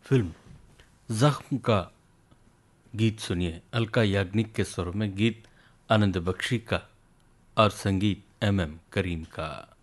Film जख्म का गीत सुनिए। अलका याग्निक के स्वरों में गीत आनंद बख्शी का और संगीत एम करीम का।